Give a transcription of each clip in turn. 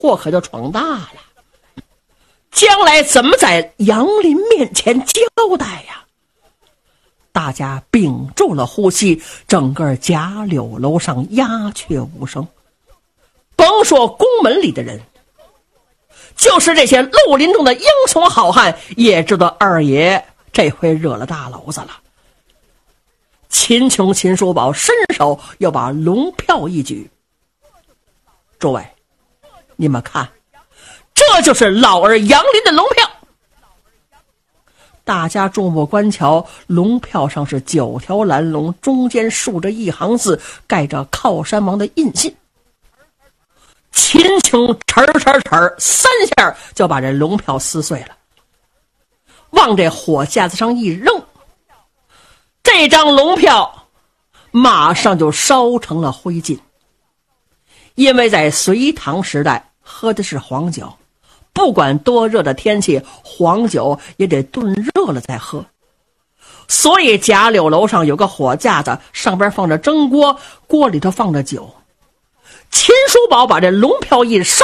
祸可就闯大了。将来怎么在杨林面前交代呀？大家屏住了呼吸，整个贾柳楼上鸦雀无声。甭说宫门里的人，就是这些绿林中的英雄好汉也知道二爷这回惹了大娄子了。秦琼、秦叔宝伸手又把龙票一举，诸位，你们看，这就是老儿杨林的龙票。大家注目观瞧，龙票上是9条蓝龙，中间竖着一行字，盖着靠山王的印信。秦琼哧3下就把这龙票撕碎了，往这火架子上一扔，这张龙票马上就烧成了灰烬。因为在隋唐时代喝的是黄酒，不管多热的天气，黄酒也得炖热了再喝。所以贾柳楼上有个火架子，上边放着蒸锅，锅里头放着酒。秦叔宝把这龙票一烧，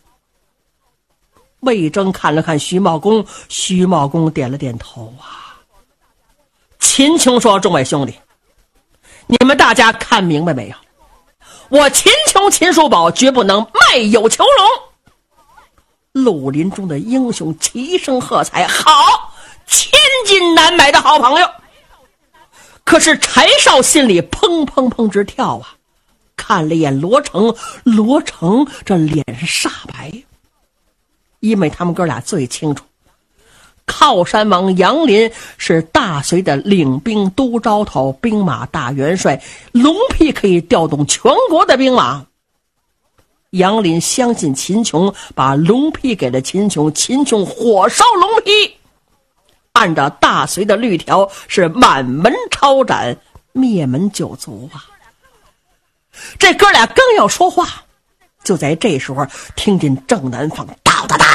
魏征看了看徐茂公，徐茂公点了点头啊。秦琼说：“众位兄弟，你们大家看明白没有？我秦琼、秦叔宝绝不能卖友求荣。”绿林中的英雄齐声喝彩：“好，千金难买的好朋友！”可是柴少心里砰砰砰直跳啊！看了一眼罗成，罗成这脸是煞白，因为他们哥俩最清楚，靠山王杨林是大隋的领兵都招头，兵马大元帅，龙皮可以调动全国的兵马。杨林相信秦琼，把龙皮给了秦琼，秦琼火烧龙皮，按照大隋的律条是满门抄斩，灭门九族啊。这哥俩刚要说话，就在这时候听见正南方哒哒哒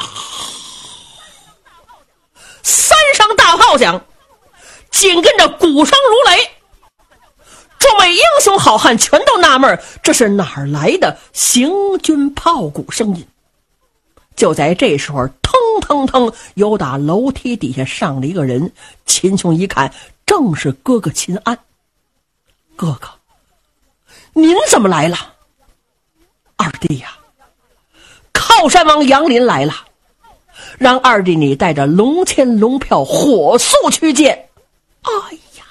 3声大炮响，紧跟着鼓声如雷。众位英雄好汉全都纳闷，这是哪儿来的行军炮鼓声音？就在这时候，腾腾腾，由打楼梯底下上了一个人。秦琼一看，正是哥哥秦安。哥哥，您怎么来了？二弟呀，靠山王杨林来了，让二弟你带着龙签龙票火速去见。哎呀，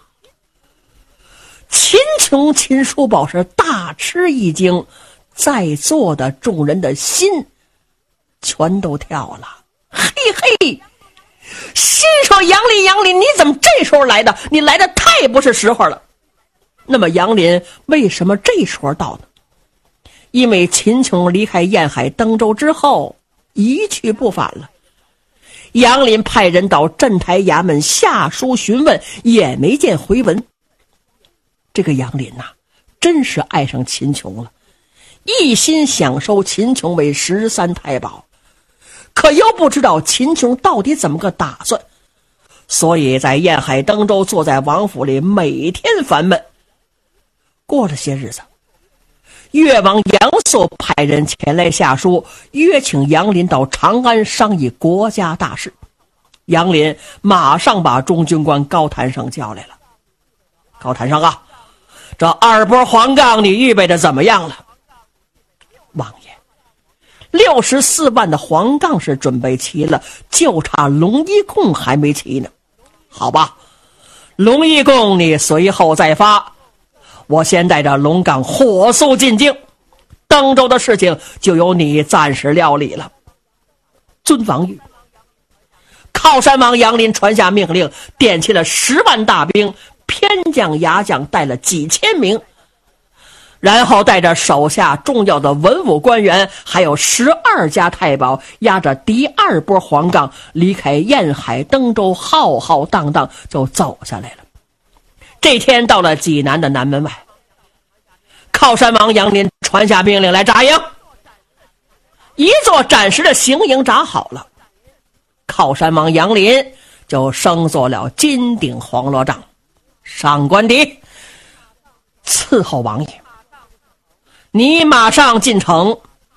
秦琼、秦叔宝是大吃一惊，在座的众人的心全都跳了。嘿嘿，心说杨林，你怎么这时候来的？你来的太不是时候了。那么杨林为什么这时候到呢？因为秦琼离开燕海登州之后一去不返了，杨林派人到镇台衙门下书询问，也没见回文。这个杨林呐，真是爱上秦琼了，一心想收秦琼为13太保，可又不知道秦琼到底怎么个打算，所以在燕海登州坐在王府里每天烦闷。过了些日子，越王杨素派人前来下书，约请杨林到长安商议国家大事。杨林马上把中军官高谭胜叫来了。高谭胜啊，这2波黄杠你预备的怎么样了？王爷，64万的黄杠是准备齐了，就差龙一贡还没齐呢。好吧，龙一贡你随后再发，我先带着龙杠火速进京，登州的事情就由你暂时料理了。遵王谕。靠山王杨林传下命令，点起了10万大兵，偏将牙将带了几千名，然后带着手下重要的文武官员，还有12家太保，押着第2波黄杠离开燕海登州，浩浩荡荡就走下来了。这天到了济南的南门外，靠山王杨林传下命令来扎营，一座暂时的行营扎好了，靠山王杨林就升做了金顶黄罗帐，上官邸伺候王爷。你马上进城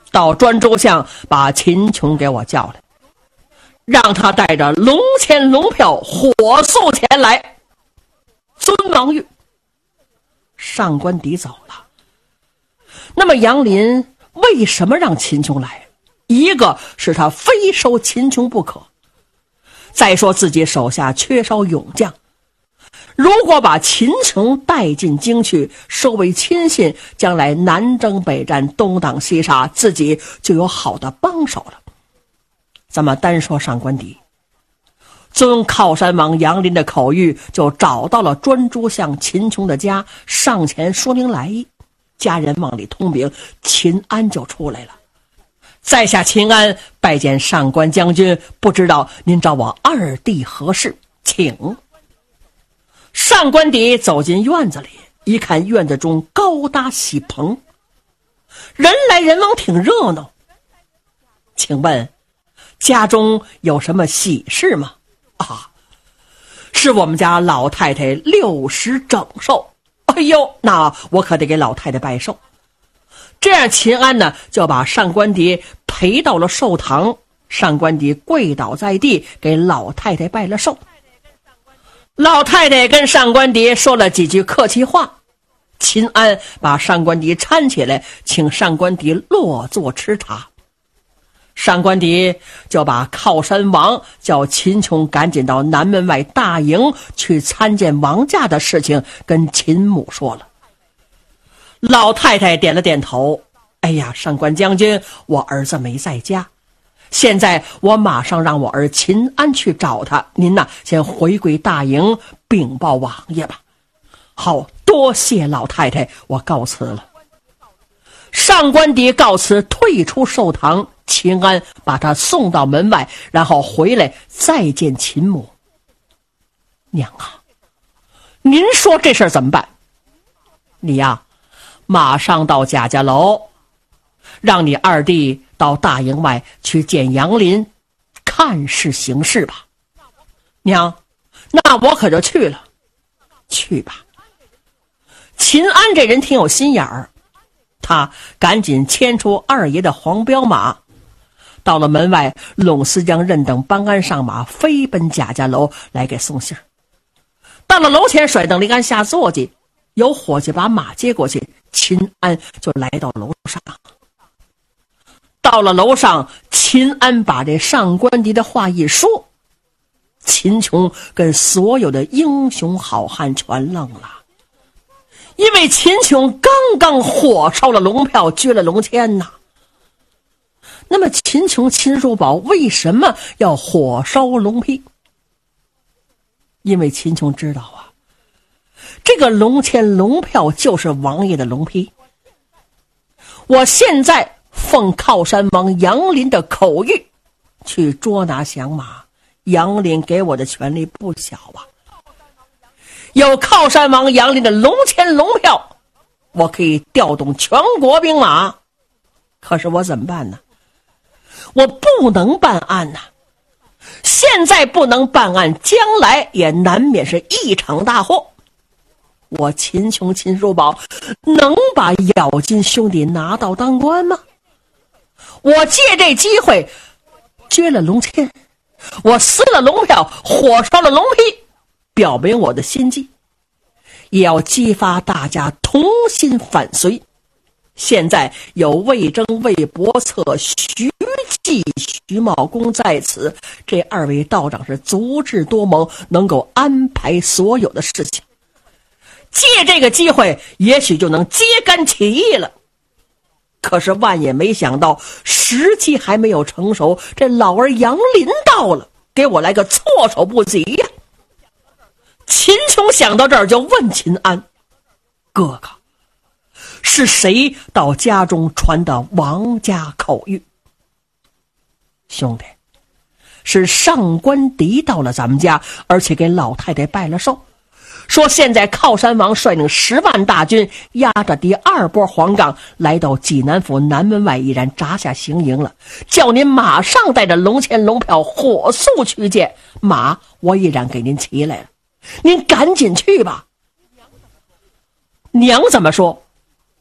到专诸巷把秦琼给我叫来，让他带着龙钱龙票火速前来。尊王谕。上官迪走了。那么杨林为什么让秦琼来？一个是他非收秦琼不可，再说自己手下缺少勇将，如果把秦琼带进京去，收为亲信，将来南征北战，东挡西杀，自己就有好的帮手了。咱们单说上官迪，遵靠山王杨林的口谕，就找到了专诸巷秦琼的家，上前说明来意。家人往里通禀，秦安就出来了。在下秦安拜见上官将军，不知道您找我二弟何事，请。上官迪走进院子里，一看院子中高搭喜棚，人来人往，挺热闹。请问家中有什么喜事吗？啊，是我们家老太太60整寿。哎呦，那我可得给老太太拜寿。这样秦安呢就把上官迪陪到了寿堂，上官迪跪倒在地给老太太拜了寿。老太太跟上官迪说了几句客气话，秦安把上官迪搀起来，请上官迪落座吃茶。上官迪就把靠山王叫秦琼赶紧到南门外大营去参见王家的事情跟秦母说了。老太太点了点头，哎呀，上官将军，我儿子没在家，现在我马上让我儿秦安去找他，您呐先回归大营禀报王爷吧。好，多谢老太太，我告辞了。上官迪告辞退出寿堂，秦安把他送到门外，然后回来再见秦母。娘啊，您说这事儿怎么办？你呀，马上到贾家楼，让你二弟到大营外去见杨林，看事行事吧。娘，那我可就去了。去吧。秦安这人挺有心眼儿，他赶紧牵出二爷的黄骠马，到了门外，拢思将任等搬鞍上马，飞奔贾家楼来给送信儿。到了楼前，甩灯离鞍下坐骑，有伙计把马接过去，秦安就来到楼上。到了楼上，秦安把这上官迪的话一说，秦琼跟所有的英雄好汉全愣了，因为秦琼刚刚火烧了龙票，捐了龙签呐。那么秦琼、秦叔宝为什么要火烧龙批？因为秦琼知道啊，这个龙签龙票就是王爷的龙批。我现在奉靠山王杨林的口谕去捉拿降马，杨林给我的权力不小啊。有靠山王杨林的龙签龙票，我可以调动全国兵马。可是我怎么办呢？我不能办案呐，现在不能办案，将来也难免是一场大祸。我秦琼、秦叔宝能把咬金兄弟拿到当官吗？我借这机会捐了龙签，我撕了龙票，火烧了龙批，表明我的心迹，也要激发大家同心反隋。现在有魏征、魏伯策、徐继、徐茂公在此，这二位道长是足智多谋，能够安排所有的事情。借这个机会，也许就能揭竿起义了。可是万也没想到，时机还没有成熟，这老儿杨林到了，给我来个措手不及呀！秦琼想到这儿，就问秦安：“哥哥，是谁到家中传的王家口谕？”兄弟，是上官迪到了咱们家，而且给老太太拜了寿，说现在靠山王率领10万大军，压着第2波黄杠来到济南府南门外，已然扎下行营了，叫您马上带着龙签龙票火速去见。马我已然给您骑来了，您赶紧去吧。娘怎么说？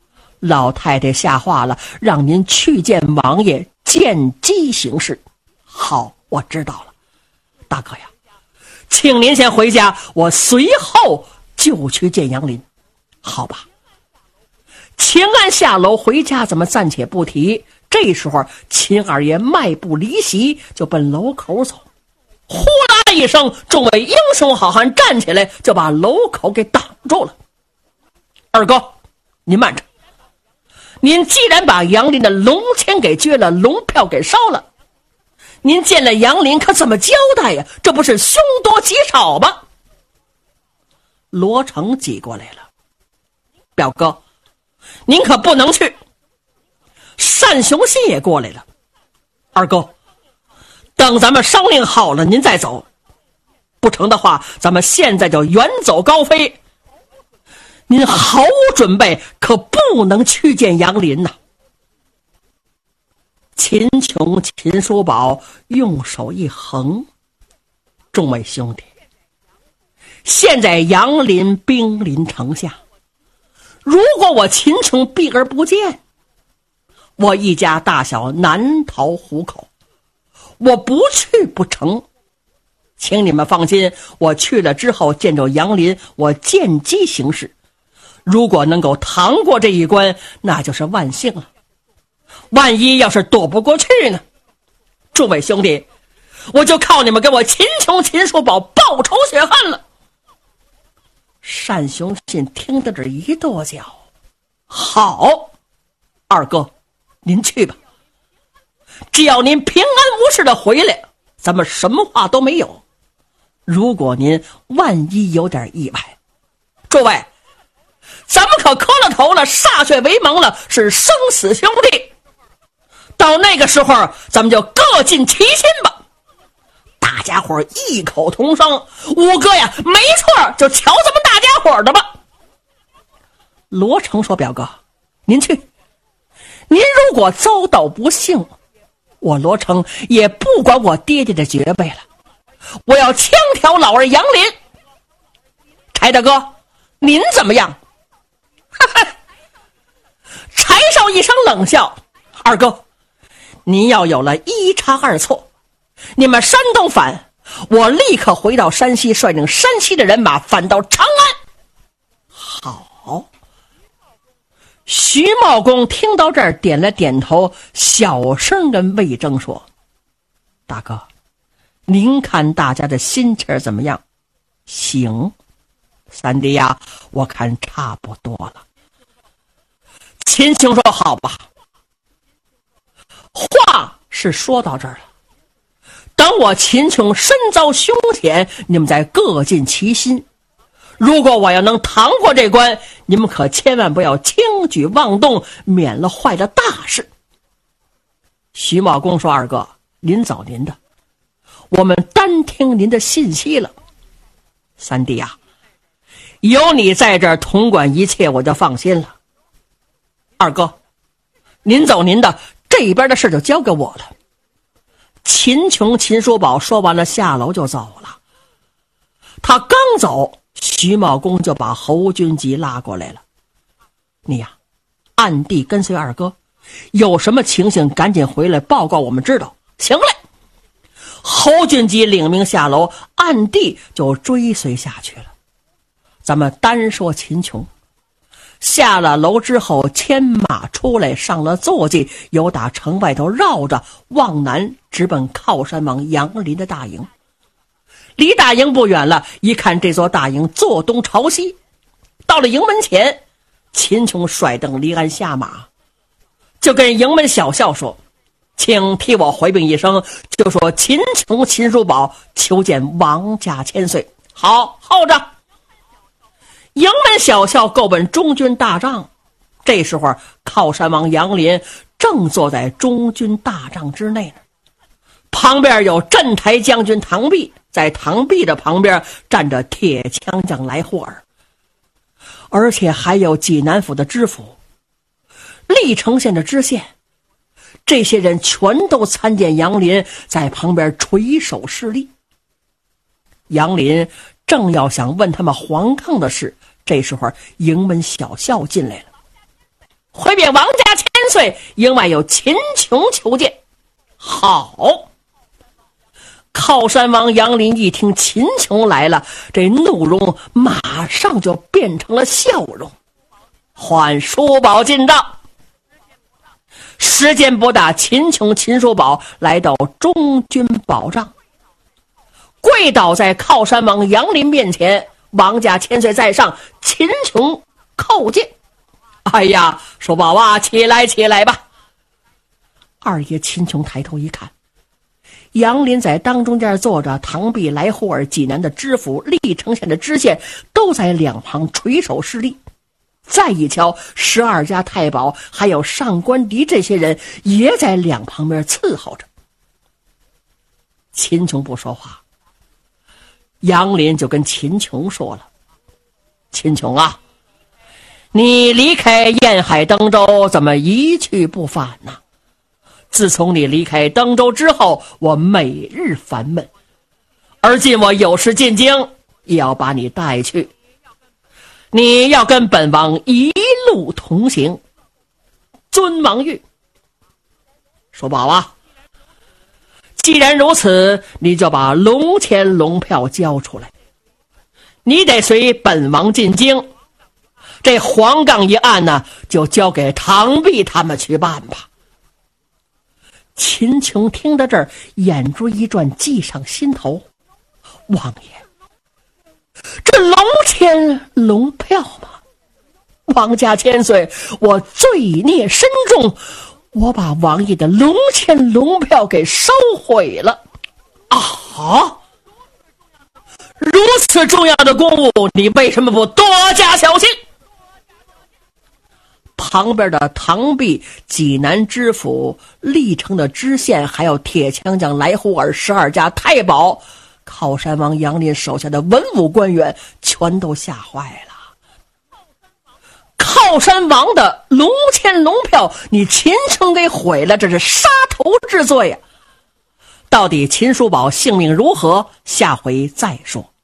老太太下话了，让您去见王爷，见机行事。好，我知道了。大哥呀，请您先回家，我随后就去见杨林。好吧。秦安下楼回家，咱们暂且不提。这时候秦二爷迈步离席，就奔楼口走。呼啦一声，众位英雄好汉站起来，就把楼口给挡住了。二哥，您慢着。您既然把杨林的龙钱给撅了，龙票给烧了，您见了杨林可怎么交代呀？这不是凶多吉少吗？罗成挤过来了。表哥，您可不能去。单雄信也过来了。二哥，等咱们商量好了您再走，不成的话咱们现在就远走高飞。您毫无准备，可不能去见杨林呐。秦琼、秦叔宝用手一横，众位兄弟，现在杨林兵临城下，如果我秦琼避而不见，我一家大小难逃虎口，我不去不成。请你们放心，我去了之后见着杨林，我见机行事。如果能够扛过这一关，那就是万幸了。万一要是躲不过去呢？诸位兄弟，我就靠你们给我秦琼、秦叔宝报仇雪恨了。单雄信听到这一跺脚，好，二哥，您去吧。只要您平安无事的回来，咱们什么话都没有。如果您万一有点意外，诸位，咱们可磕了头了，歃血为盟了，是生死兄弟。到那个时候，咱们就各尽其心吧。大家伙异口同声：五哥呀，没错，就瞧咱们大家伙的吧。罗成说：表哥，您去。您如果遭到不幸，我罗成也不管我爹爹的爵位了，我要枪挑老儿杨林。柴大哥，您怎么样？哈哈，柴少一声冷笑：二哥，您要有了一差二错，你们山东反，我立刻回到山西，率领山西的人马反到长安。好。徐茂公听到这儿点了点头，小声跟魏征说：大哥，您看大家的心情怎么样？行。三弟呀，我看差不多了。秦琼说：好吧。话是说到这儿了，等我秦琼身遭凶险，你们再各尽其心。如果我要能扛过这关，你们可千万不要轻举妄动，免了坏了大事。徐茂公说：二哥，您走您的，我们单听您的信息了。三弟呀，有你在这儿统管一切，我就放心了。二哥，您走您的，这边的事就交给我了。秦琼、秦叔宝说完了，下楼就走了。他刚走，徐茂公就把侯君集拉过来了。你呀，暗地跟随二哥，有什么情形赶紧回来报告我们知道。行嘞。侯君集领命下楼，暗地就追随下去了。咱们单说秦琼，下了楼之后牵马出来，上了坐骑，由打城外头绕着往南直奔靠山王杨林的大营。离大营不远了，一看这座大营坐东朝西，到了营门前，秦琼甩蹬离鞍下马，就跟营门小校说：请替我回禀一声，就说秦琼、秦叔宝求见王家千岁。好，候着。营门小校够本中军大帐，这时候靠山王杨林正坐在中军大帐之内呢，旁边有镇台将军唐弼，在唐弼的旁边站着铁枪将来霍尔，而且还有济南府的知府、历城县的知县，这些人全都参见杨林，在旁边垂手施礼。杨林正要想问他们黄抗的事，这时候营门小校进来了。 回禀王家千岁，营外有秦琼求见。好。靠山王杨林一听秦琼来了，这怒容马上就变成了笑容。唤叔宝进帐。时间不大，秦琼、秦叔宝来到中军宝帐，跪倒在靠山王杨林面前。王家千岁在上，秦琼叩见。哎呀，叔宝啊，起来起来吧。二爷秦琼抬头一看，杨林在当中间坐着，唐弼、来护尔、济南的知府、历城县的知县都在两旁垂手施礼。再一瞧，12家太保还有上官迪这些人也在两旁边伺候着。秦琼不说话，杨林就跟秦琼说了：秦琼啊，你离开沿海登州怎么一去不返呢？自从你离开登州之后，我每日烦闷，而今我有事进京，也要把你带去。你要跟本王一路同行。尊王谕。叔宝啊，既然如此，你就把龙钱龙票交出来，你得随本王进京。这黄杠一案呢，就交给唐弼他们去办吧。秦琼听到这儿，眼珠一转，计上心头。王爷，这龙钱龙票吗？王家千岁，我罪孽深重，我把王爷的龙钱龙票给烧毁了。啊！如此重要的公务，你为什么不多加小心？旁边的唐弼、济南知府、历城的知县，还有铁枪匠来护尔12家太保，靠山王杨林手下的文武官员全都吓坏了。靠山王的龙钱龙票你秦琼给毁了，这是杀头之罪啊！到底秦叔宝性命如何，下回再说。